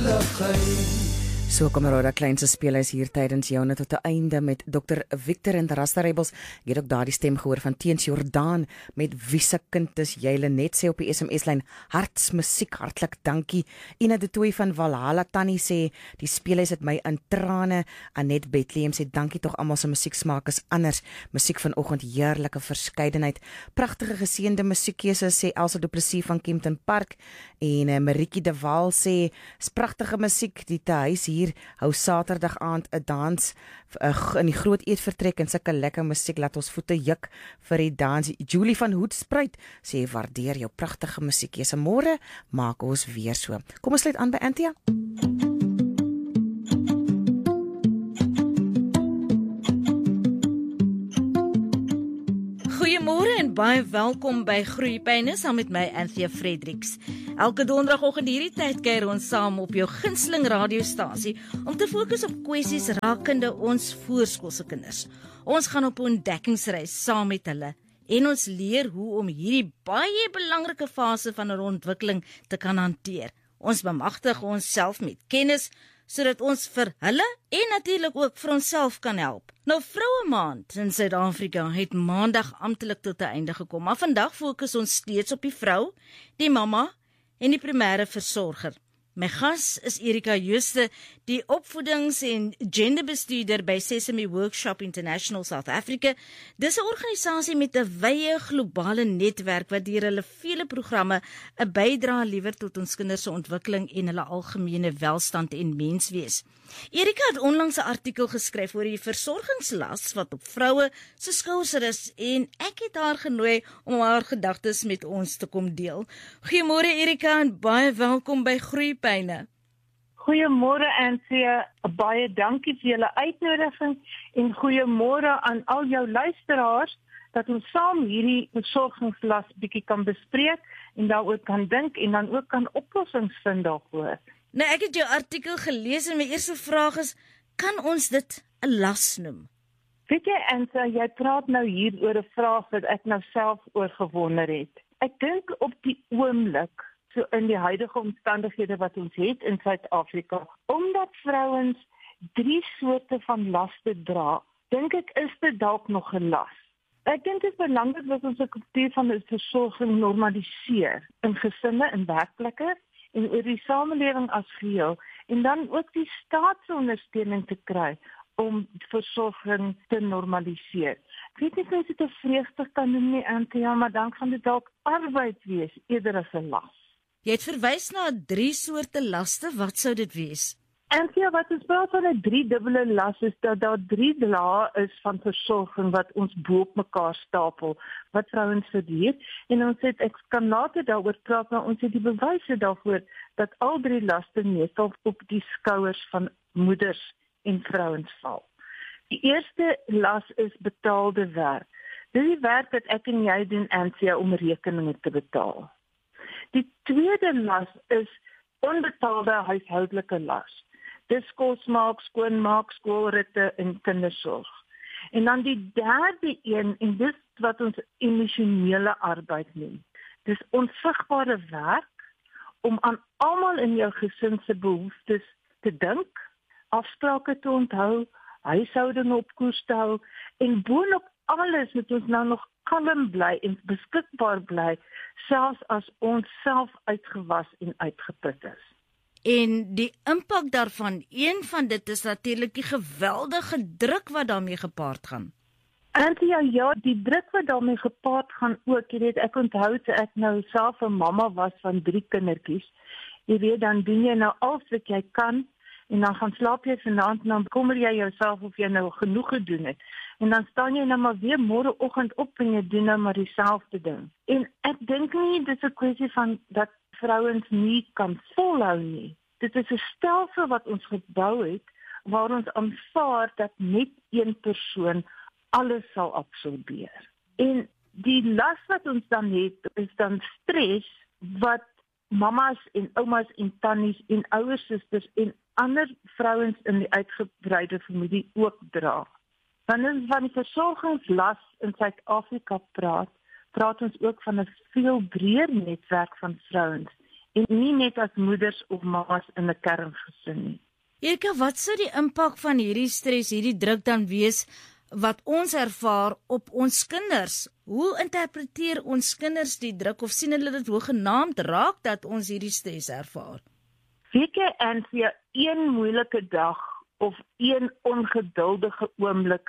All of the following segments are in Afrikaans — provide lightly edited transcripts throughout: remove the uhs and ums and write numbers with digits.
So kom Roda Klein se spelers hier tydens joune tot 'n einde met Dr. Victor en Rasta Rebels. Jy het ook daardie stem gehoor van Teens Jordaan met Wie se kind is jy? Lenet sê op die SMS-lyn hartsmusiek, hartlik dankie. Ina de Tooi van Valhalla Tannie sê die spelers het my in trane. Anet Bethlehem sê dankie tog, almal se musieksmaak is anders. Musiek vanoggend heerlike verskeidenheid. Pragtige geseënde musiekkeuse sê Elsa Du Plessis van Kempton Park en Maritjie de Waal sê pragtige musiek. Die huis hier hou Saterdag aand 'n dans in die groot eetvertrek en sulke lekker musiek laat ons voete juk vir die dans. Julie van Hoedspruit sê waardeer jou pragtige musiek. Jy's 'n môre maak ons weer so. Kom ons sluit aan by Antia. Goeiemôre en baie welkom by Groeipyne saam met my Anthea Fredericks. Elke donderdagoggend hierdie tyd kuier ons saam op jou gunsteling radiostasie om te fokus op kwessies rakende ons voorskoolse kinders. Ons gaan op 'n ontdekkingsreis saam met hulle en ons leer hoe om hierdie baie belangrike fase van 'n ontwikkeling te kan hanteer. Ons bemagtig onsself met kennis sodat ons vir hulle en natuurlik ook vir onsself kan help. Nou, Vroue Maand in Suid-Afrika het maandag amptelik tot 'n einde gekom, maar vandag fokus ons steeds op die vrou, die mamma en die primêre versorger. My gas is Erika Jooste, die opvoedings- en genderbestuurder by Sesame Workshop International South Africa. Dis 'n organisasie met 'n wye globale netwerk wat deur hulle vele programme 'n bydrae lewer tot ons kinders se ontwikkeling en hulle algemene welstand en menswees. Erika het onlangs 'n artikel geskryf oor die versorgingslas wat op vroue se skouers is en ek het haar genooi om haar gedagtes met ons te kom deel. Goeiemôre Erika en baie welkom by Groeipyne. Goeiemôre Anthea, baie dankie vir julle uitnodiging en goeiemôre aan al jou luisteraars dat ons saam hierdie versorgingslas bietjie kan bespreek en daaroor kan dink en dan ook kan oplossings vind daarvoor. Nou, ek het jou artikel gelees en my eerste vraag is, kan ons dit 'n las noem? Weet jy Anthea, jy praat nou hier oor 'n vraag wat ek nou self oor gewonder het. Ek dink op die oomblik, so in die huidige omstandighede wat ons het in Suid-Afrika, omdat vrouens 3 soorte van laste dra, dink ek is dit dalk nog 'n las. Ek dink dit is belangrik dat ons 'n kultuur van versorging normaliseer in gesinne en werkplekke en oor die samelewing as geheel en dan ook die staatsondersteuning te kry om versorging te normaliseer. Ek weet nie of dit 'n vreugde kan noem nie, Anthea, maar dan gaan dit dalk arbeid wees eerder as 'n las. Jy het verwys na 3 soorte laste, wat sou dit wees? Anthea, wat ons praat van 'n 3-dubbele las is dat daar 3 lae is van versorging wat ons bo op mekaar stapel, wat vrouens verdien. En ons het, ek kan later daaroor praat, maar ons het die bewyse daarvoor dat al 3 laste meestal op die skouers van moeders en vrouens val. Die eerste las is betaalde werk. Dit is die werk wat ek en jy doen, Anthea, om rekeninge te betaal. Die tweede las is onbetaalde huishoudelike las. Dis kosmaak, skoonmaak, skoolritte en kindersorg. En dan die derde een, en dis wat ons emosionele arbeid noem. Dis onsigbare werk om aan almal in jou gesin se behoeftes te dink, afsprake te onthou, huishouding op koers te hou en boonop alles moet ons nou nog kalm bly en beskikbaar bly, selfs as ons self uitgewas en uitgeput is. En die impak daarvan, een van dit is natuurlik die geweldige druk wat daarmee gepaard gaan. Anthea, ja, die druk wat daarmee gepaard gaan ook, jy weet, ek onthou toe ek nou self 'n mamma was van 3 kindertjies, jy weet, dan doen jy nou alles wat jy kan, en dan gaan slaap jy vanaand en dan bekommer jy jouself of jy nou genoeg gedoen het. En dan staan jy nou maar weer môreoggend op en jy doen nou maar dieselfde ding. En ek dink nie dit is 'n kwessie van dat vrouens nie kan volhou nie. Dit is 'n stelsel wat ons gebou het waar ons aanvaar dat net een persoon alles sal absorbeer. En die las wat ons dan het is dan stres wat mammas en oumas en tannies en ouer susters en ander vrouens in die uitgebreide familie ook dra. Wanneer ons van die versorgingslas in Suid-Afrika praat ons ook van 'n veel breër netwerk van vrouens en nie net as moeders of ma's in 'n kerngesin nie. Erika, wat sou die impak van hierdie stres, hierdie druk dan wees wat ons ervaar op ons kinders? Hoe interpreteer ons kinders die druk of sien hulle dit hoegenaamd raak dat ons hierdie stres ervaar? Weet jy, Anthea, een moeilike dag of een ongeduldige oomblik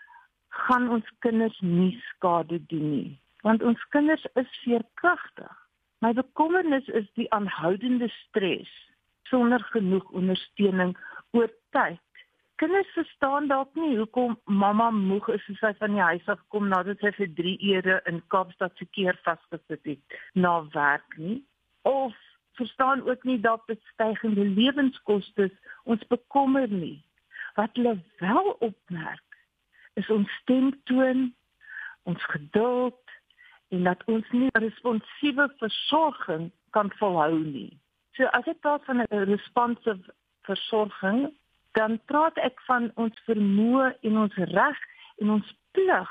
gaan ons kinders nie skade doen nie, want ons kinders is veerkragtig. My bekommernis is die aanhoudende stres sonder genoeg ondersteuning oor tyd. Kinders verstaan dalk nie hoekom mamma moeg is as sy van die huis af kom nadat sy vir 3 ure in Kaapstad se keer vasgesit het na werk nie, of verstaan ook nie dat dit stygende lewenskoste ons bekommer nie. Wat hulle wel opmerk is ons stemtoon, ons geduld en dat ons nie responsiewe versorging kan volhou nie. So as ek praat van 'n responsive versorging, dan praat ek van ons vermoë en ons reg en ons plig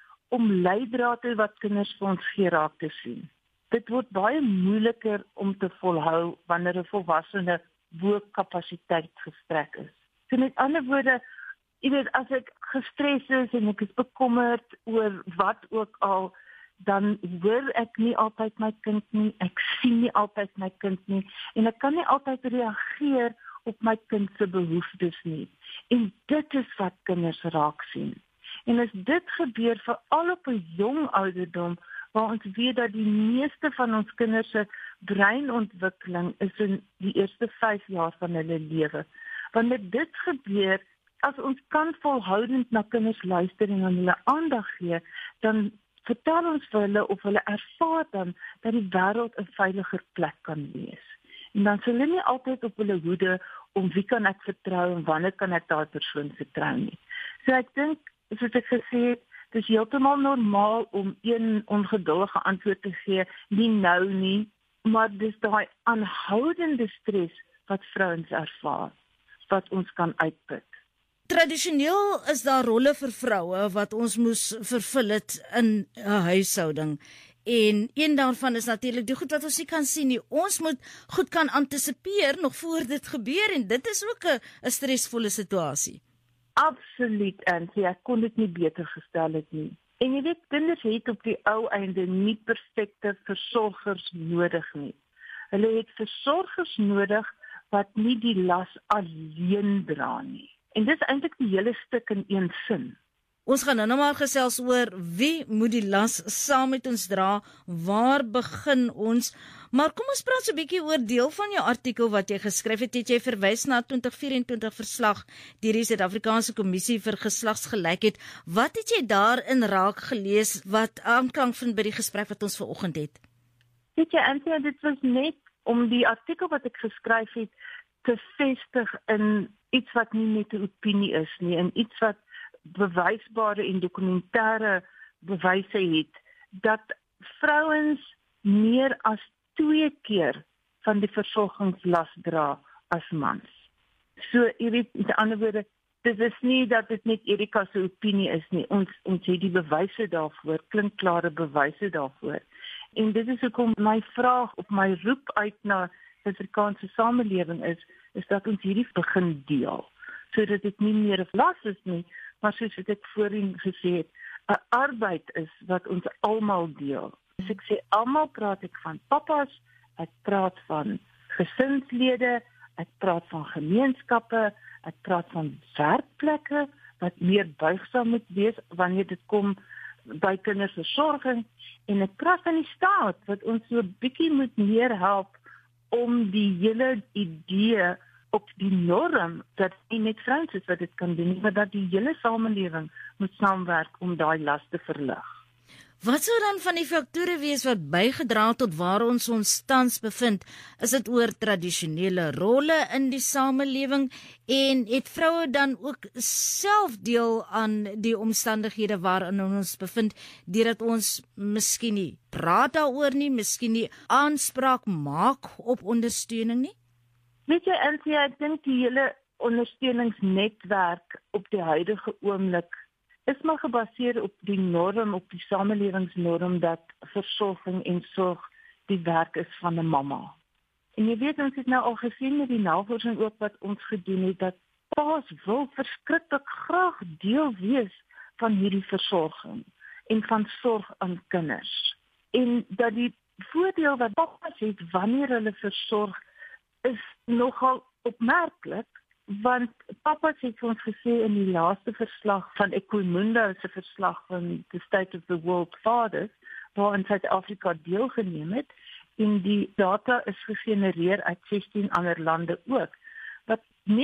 om leidrade wat kinders vir ons gee raak te sien. Dit word baie moeiliker om te volhou wanneer 'n volwassene bo kapasiteit gestrek is. So met ander woorde, jy weet, as ek gestres is en ek is bekommerd oor wat ook al, dan hoor ek nie altyd my kind nie, ek sien nie altyd my kind nie, en ek kan nie altyd reageer op my kind se behoeftes nie. En dit is wat kinders raak sien. En as dit gebeur veral op 'n jong ouderdom, waar ons weet dat die meeste van ons kinders se breinontwikkeling is in die eerste 5 jaar van hulle lewe. Wanneer dit gebeur, as ons kan volhoudend na kinders luister en aan hulle aandag gee, dan vertel ons vir hulle of hulle ervaar dan dat die wêreld 'n veiliger plek kan wees. En dan sal hulle nie altyd op hulle hoede om wie kan ek vertrou en wanneer kan ek daai persoon vertrou nie. So ek dink, soos ek gesê het, dit is heeltemal normaal om een ongeduldige antwoord te gee, nie nou nie, maar dis daai aanhoudende stres wat vrouens ervaar, wat ons kan uitput. Tradisioneel is daar rolle vir vroue wat ons moes vervul het in 'n huishouding. En een daarvan is natuurlik die goed wat ons nie kan sien nie. Ons moet goed kan antisipeer nog voor dit gebeur en dit is ook 'n stresvolle situasie. Absoluut, Anthea, ek kon dit nie beter gestel het nie. En jy weet, kinders het op die ou einde nie perfekte versorgers nodig nie. Hulle het versorgers nodig wat nie die las alleen dra nie. En dis eintlik die hele stuk in een sin. Ons gaan nou maar gesels oor wie moet die las saam met ons dra, waar begin ons, maar kom ons praat so 'n bietjie oor deel van jou artikel wat jy geskryf het, jy verwys na 2024 verslag deur die Suid-Afrikaanse Kommissie vir Geslagsgelykheid. Wat het jy daarin raak gelees wat aanklank vind by die gesprek wat ons vanoggend het? Weet jy, Anthea, dit was net om die artikel wat ek geskryf het te vestig in iets wat nie net 'n opinie is nie, en iets wat bewysbare en dokumentêre bewyse het dat vrouens meer as 2 keer van die versorgingslas dra as mans. So, jy weet, met ander woorde, dit is nie dat dit net Erika se opinie is nie. Ons het die bewyse daarvoor, klinkklare bewyse daarvoor. En dit is hoekom my vraag op my roep uit na die Afrikaanse samelewing is dat ons hierdie begin deel, sodat dit nie meer 'n las is nie, maar soos ek voorheen gesê het, 'n arbeid is wat ons almal deel. As ek sê almal, praat ek van pappas, ek praat van gesinslede, ek praat van gemeenskappe, ek praat van werkplekke wat meer buigsaam moet wees wanneer dit kom by kinderversorging, en ek praat van die staat wat ons so 'n bietjie moet meer help om die hele idee op die norm dat nie net vrouens is wat dit kan doen, maar dat die hele samelewing moet saamwerk om daai las te verlig. Wat sou dan van die faktore wees wat bygedra het tot waar ons tans bevind? Is dit oor tradisionele rolle in die samelewing en het vroue dan ook self deel aan die omstandighede waarin ons bevind, deurdat ons miskien nie praat daaroor nie, miskien nie aanspraak maak op ondersteuning nie? Weet jy, Anthea, ek dink die hele ondersteuningsnetwerk op die huidige oomblik is maar gebaseer op die norm, op die samelewingsnorm dat versorging en sorg die werk is van 'n mamma. En jy weet, ons het nou al gesien met die navorsing ook wat ons gedoen het, dat paas wil verskriklik graag deel wees van hierdie versorging en van sorg aan kinders. En dat die voordeel wat papas het wanneer hulle versorg is nogal opmerklik, want papas het vir ons gesê in die laaste verslag van Equimundo se verslag van The State of the World Fathers, waarin Suid-Afrika deelgeneem het, en die data is gegenereer uit 16 ander lande ook, wat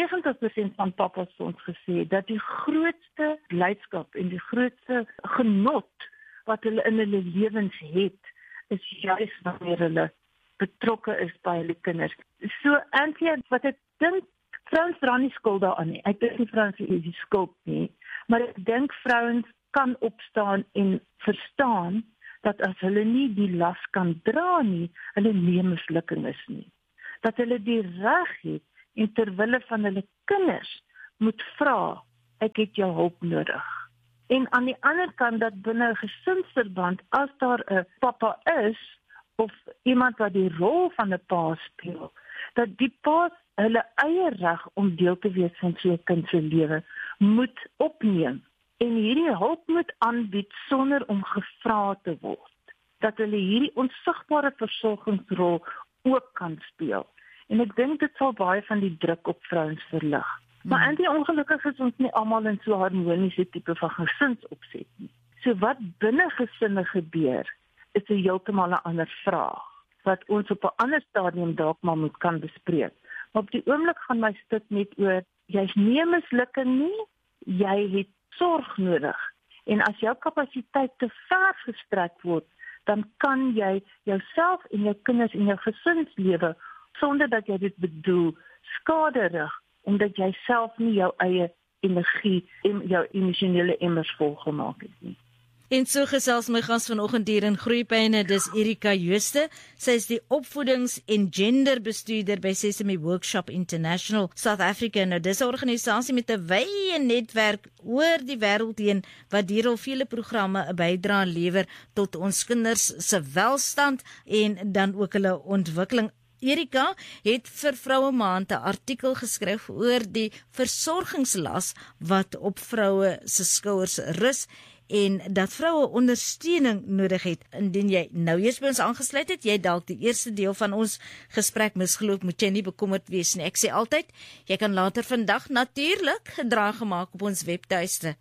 90% van papas vir ons gesê dat die grootste blydskap en die grootste genot wat hulle in hulle lewens het, is juis wanneer hulle betrokke is by hulle kinders. So, Anthea, wat ek dink, vrouens dra nie skuld daaraan nie. Ek dink nie vrouens is die skuld nie, maar ek dink vrouens kan opstaan en verstaan dat as hulle nie die las kan dra nie, hulle nie mislukking is nie. Dat hulle die reg het en terwille van hulle kinders moet vra, ek het jou hulp nodig. En aan die ander kant dat binne 'n gesinsverband, as daar 'n pappa is, of iemand wat die rol van 'n pa speel, dat die pa hulle eie reg om deel te wees van so 'n kind se lewe moet opneem. En hierdie hulp moet aanbied sonder om gevra te word. Dat hulle hierdie onsigbare versorgingsrol ook kan speel. En ek dink dit sal baie van die druk op vrouens verlig. Maar ongelukkig is ons nie almal in so harmoniese tipe van gesinsopset nie. So wat binne gesinne gebeur, is 'n heeltemal 'n ander vraag, wat ons op 'n ander stadium dalk maar moet kan bespreek. Maar op die oomblik gaan my stuk net oor, jy's nie 'n mislukking nie, jy het sorg nodig. En as jou kapasiteit te ver gestrek word, dan kan jy jouself en jou kinders en jou gesinslewe, sonder dat jy dit bedoel, skade rig, omdat jy self nie jou eie energie en jou emosionele emmers volgemaak het nie. En so gesels my gas vanoggend hier in Groeipyne, dis Erika Jooste. Sy is die opvoedings- en genderbestuurder by Sesame Workshop International South Africa. Nou dis 'n organisasie met 'n wye netwerk oor die wêreld heen wat deur al vele programme 'n bydrae lewer tot ons kinders se welstand en dan ook hulle ontwikkeling. Erika het vir Vroue Maand 'n artikel geskryf oor die versorgingslas wat op vroue se skouers rus en dat vroue ondersteuning nodig het. Indien jy nou eers by ons aangesluit het, jy dalk die eerste deel van ons gesprek misgeloop, moet jy nie bekommerd wees nie. Ek sê altyd, jy kan later vandag natuurlik gedrag gemaak op ons webtuiste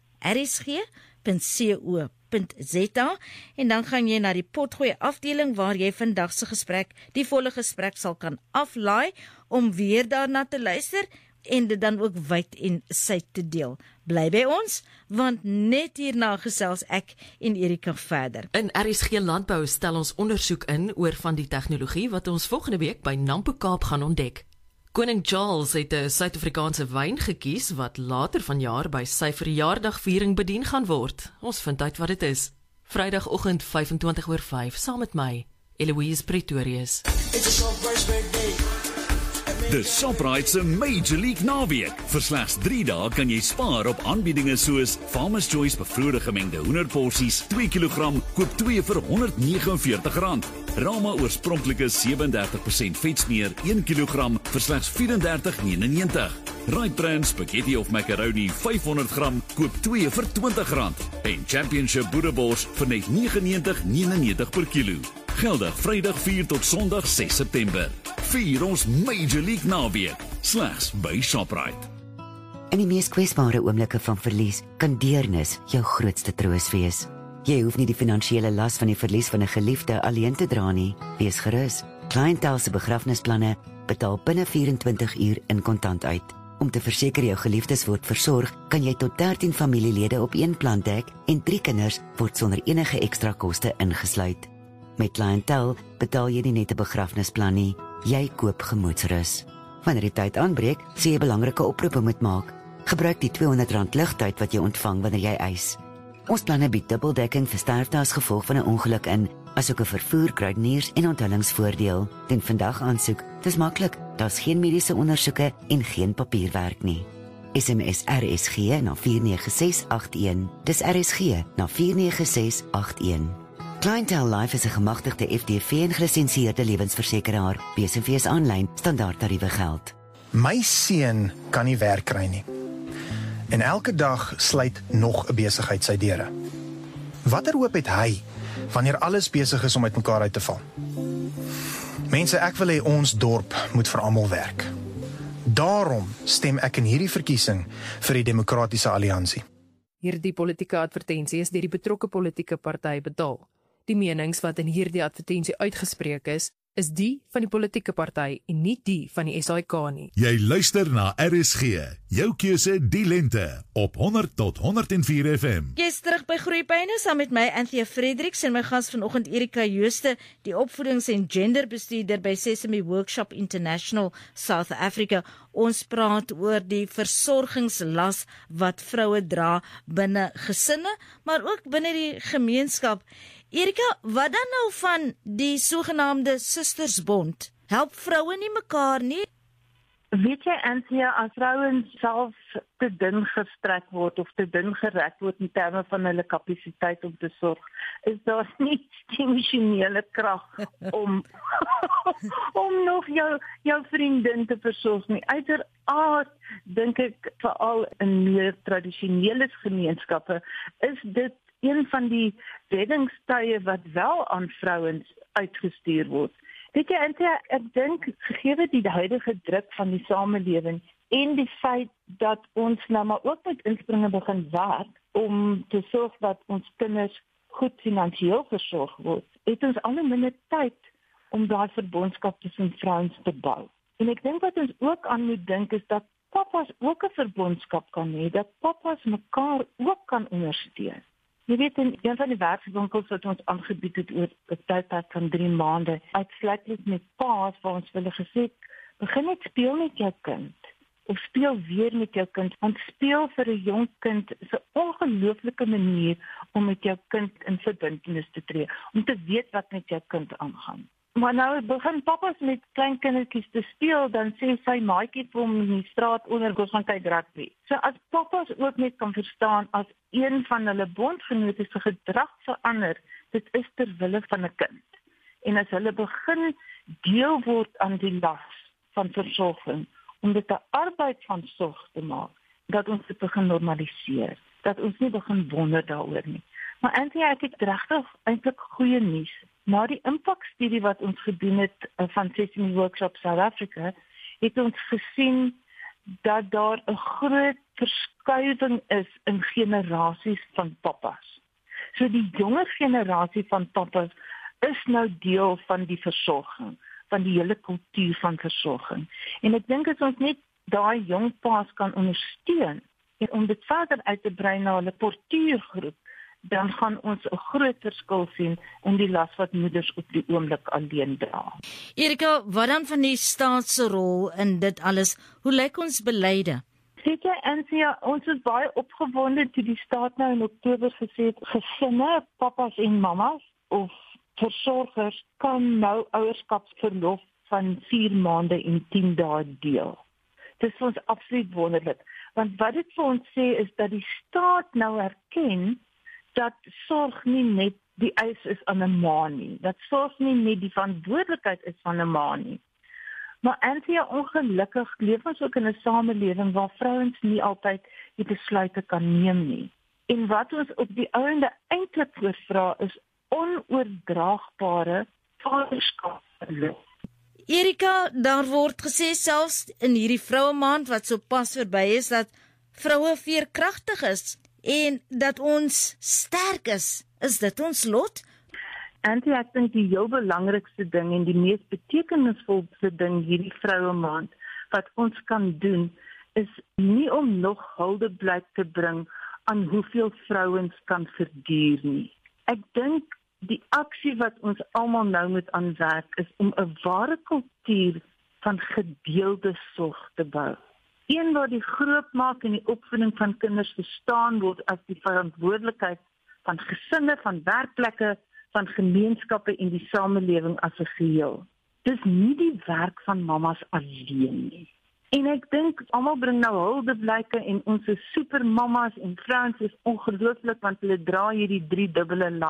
rsg.co.za en dan gaan jy na die potgooi afdeling waar jy vandag se gesprek, die volle gesprek sal kan aflaai om weer daarna te luister en dit dan ook wyd en suid te deel. Bly by ons, want net hierna gesels ek en Erika verder. In RSG Landbou stel ons ondersoek in oor van die tegnologie wat ons volgende week by Nampo Kaap gaan ontdek. Koning Charles het 'n Suid-Afrikaanse wyn gekies wat later vanjaar by sy verjaardagviering bedien gaan word. Ons vind uit wat dit is. Vrydagoggend 5:25 saam met my, Eloise Pretorius. De Shoprite se Major League naweek. Vir slegs 3 dae kan jy spaar op aanbiedinge soos Farmer's Choice bevroorde gemengde hoenderporsies, 2 kg, koop 2 vir R149. Rama oorspronklike 37% vetsmeer, 1 kg vir slegs R34,99. Right Brand spaghetti of macaroni 500 gram, koop 2 vir R20. En Championship boerebors vir net R99,99 per kilo. Geldig Vrydag 4 tot Sondag 6 September. Vier ons Major League naweek, slegs by Shoprite. In die mees kwesbare oomblikke van verlies, kan deernis jou grootste troos wees. Jy hoef nie die finansiële las van die verlies van 'n geliefde alleen te dra nie. Wees gerus. Clientele se begrafnisplanne betaal binne 24 uur in kontant uit. Om te verseker jou geliefdes word versorg, kan jy tot 13 familielede op een plan dek en 3 kinders word sonder enige ekstra koste ingesluit. Met Clientele betaal jy nie net 'n begrafnisplan nie, jy koop gemoedsrus. Wanneer die tyd aanbreek, sê jy belangrike oproepe moet maak. Gebruik die R200 ligtyd wat jy ontvang wanneer jy eis. Ons planne bied dubbeldekking vir sterfte as gevolg van 'n ongeluk in, asook 'n vervoer, kruideniers en onthullingsvoordeel. Doen vandag aansoek. Dis maklik. Daar's geen mediese ondersoeke en geen papierwerk nie. SMS RSG na 49681. Dis RSG na 49681. Clientele Life is 'n gemagtigde FDV en gelisensieerde lewensversekeraar. BSV aanlyn standaardtariewe geld. My seun kan nie werk kry nie. En elke dag sluit nog 'n besigheid sy deure. Watter hoop het hy wanneer alles besig is om uitmekaar uit te val? Mense, ek wil hê ons dorp moet vir almal werk. Daarom stem ek in hierdie verkiesing vir die Demokratiese Alliansie. Hierdie politieke advertensie is deur die betrokke politieke party betaal. Die menings wat in hierdie advertensie uitgespreek is die van die politieke party en nie die van die SAIK nie. Jy luister na RSG, jou keuse die lente op 100 tot 104 FM. Jy is terug by Groeipyne saam met my Anthea Fredericks en my gas vanoggend Erika Jooste, die opvoedings- en genderbestuurder by Sesame Workshop International South Africa. Ons praat oor die versorgingslas wat vroue dra binne gesinne, maar ook binne die gemeenskap. Erika, wat dan nou van die sogenaamde Sustersbond? Help vroue nie mekaar nie? Weet jy, Anthea, as vrouens self te dun gestrek word of te dun gerek word in terme van hulle kapasiteit om te sorg, is daar nie die emosionele krag om nog jou vriendin te versorg nie. Uiteraard dink ek veral in meer tradisionele gemeenskappe is dit een van die reddingstye wat wel aan vrouens uitgestuur word. Weet jy, Anthea, ek dink gegee die huidige druk van die samelewing en die feit dat ons nou maar ook met inspringe begin werk om te sorg dat ons kinders goed finansiëel versorg word, het ons al minder tyd om daai verbondskap tussen vrouens te bou. En ek dink wat ons ook aan moet dink is dat papas ook 'n verbondskap kan hê, dat papas mekaar ook kan ondersteun. Jy weet, in een van die werkswinkels wat ons aangebied het oor 'n tydperk van 3 maande, uitsluitlik met paas waar ons hulle gesê het, begin net speel met jou kind, of speel weer met jou kind, want speel vir 'n jong kind is 'n ongelooflike manier om met jou kind in verbintenis te tree, om te weet wat met jou kind aangaan. Maar nou begin papas met klein kindertjies te speel, dan sê sy maatjie vir hom in die straat onder, ons gaan kyk rugby. So as papas ook net kan verstaan, as een van hulle bondgenote se gedrag verander, dit is ter wille van 'n kind. En as hulle begin deel word aan die las van versorging, om dit 'n arbeid van sorg te maak, dat ons dit begin normaliseer, dat ons nie begin wonder daaroor nie. Maar Anthea, ek het regtig eintlik goeie nuus. Na die impakstudie wat ons gedoen het van Sesame Workshop South Africa, het ons gesien dat daar 'n groot verskuiwing is in generasies van papas. So die jonger generasie van papas is nou deel van die versorging, van die hele kultuur van versorging. En ek dink as ons net daai jong paas kan ondersteun en om dit verder uit te brei na hulle portuïergroep, dan gaan ons 'n groot verskil sien in die las wat moeders op die oomblik alleen dra. Erika, wat dan van die staat se rol in dit alles? Hoe lyk ons beleide? Weet jy, Anthea, ons is baie opgewonde toe die staat nou in Oktober gesê het, gesinne, papas en mamas of versorgers kan nou ouerskapsverlof van 4 maande en 10 dae deel. Dit is vir ons absoluut wonderlik, want wat dit vir ons sê is dat die staat nou erken dat sorg nie net die eis is aan 'n ma nie, dat sorg nie net die verantwoordelikheid is van 'n ma nie. Maar Anthea, ongelukkig leef ons ook in 'n samelewing waar vrouens nie altyd die besluite kan neem nie. En wat ons op die ouende eintlik voorvra is onoordraagbare vaderskapsverlof. Erika, daar word gesê selfs in hierdie Vrouemaand wat so pas verby is, dat vroue veerkragtig is en dat ons sterk is. Is dit ons lot? Anthea, ek dink die heel belangrikste ding en die mees betekenisvolste ding hierdie Vrouemaand wat ons kan doen, is nie om nog huldeblyk te bring aan hoeveel vrouens kan verduur nie. Ek dink die aksie wat ons almal nou moet aanwerk is om 'n ware kultuur van gedeelde sorg te bou. Een waar die grootmaak en die opvoeding van kinders verstaan word as die verantwoordelikheid van gesinne, van werkplekke, van gemeenskappe en die samelewing as 'n geheel. Dis nie die werk van mamas alleen nie. En ek dink almal bring nou huldeblyke en ons is supermamas en vrouens is ongelooflik want hulle dra hierdie 3 dubbele las.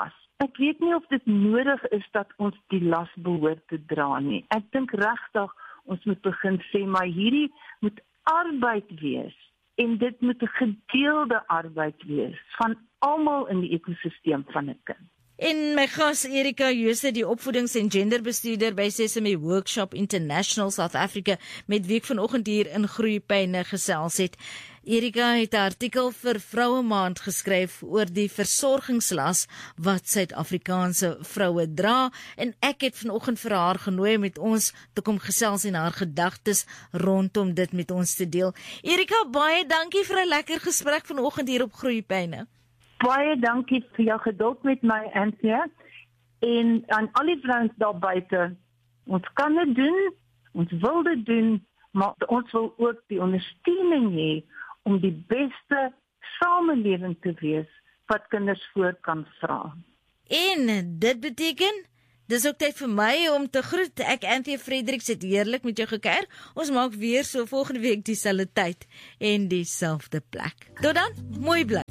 ek weet nie of dit nodig is dat ons die las behoort te dra nie. Ek dink regtig ons moet begin sê, maar hierdie moet arbeid wees en dit moet 'n gedeelde arbeid wees van almal in die ekosisteem van 'n kind. En my gas Erika Jose, die opvoedings- en genderbestuurder by Sesame Workshop International South Africa, met wie ek vanoggend hier in Groeipyne gesels het. Erika het 'n artikel vir Vrouemaand geskryf oor die versorgingslas wat Suid-Afrikaanse vroue dra, en ek het vanoggend vir haar genooi met ons te kom gesels en haar gedagtes rondom dit met ons te deel. Erika, baie dankie vir 'n lekker gesprek vanoggend hier op Groeipyne. Baie dankie vir jou geduld met my, Anthea, en aan al die vrouens daar buite. Ons kan dit doen, ons wil dit doen, maar ons wil ook die ondersteuning hê om die beste samelewing te wees wat kinders voor kan vra. En dit beteken, dis ook tyd vir my om te groet. Ek, Anthea Fredericks, het heerlik met jou gekuier. Ons maak weer so volgende week dieselfde tyd en dieselfde plek. Tot dan, mooi bly.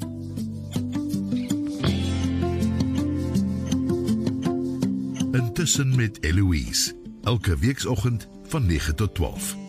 Intussen met Eloise, elke weekoggend van 9 tot 12.